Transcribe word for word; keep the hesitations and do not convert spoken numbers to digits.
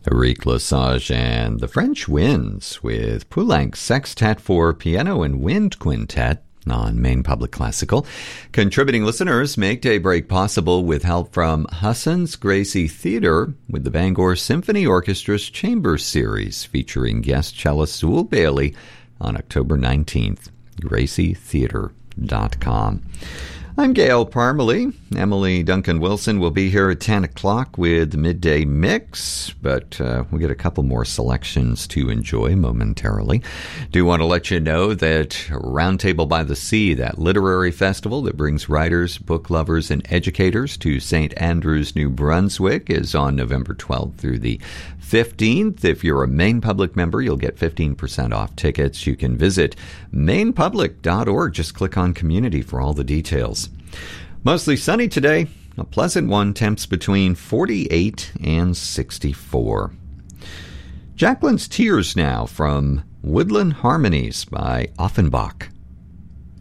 Eric Lesage and the French Winds with Poulenc Sextet for Piano and Wind Quintet on Maine Public Classical. Contributing listeners make Daybreak possible with help from Husson's Gracie Theatre with the Bangor Symphony Orchestra's Chamber Series featuring guest cellist Sewell Bailey on October nineteenth. gracie theatre dot com. I'm Gail Parmalee. Emily Duncan Wilson will be here at ten o'clock with the Midday Mix, but uh, we'll get a couple more selections to enjoy momentarily. Do want to let you know that Roundtable by the Sea, that literary festival that brings writers, book lovers, and educators to Saint Andrews, New Brunswick, is on November twelfth through the fifteenth. If you're a Maine Public member, you'll get fifteen percent off tickets. You can visit maine public dot org. Just click on Community for all the details. Mostly sunny today, a pleasant one, temps between forty-eight and sixty-four. Jacqueline's Tears now from Woodland Harmonies by Offenbach.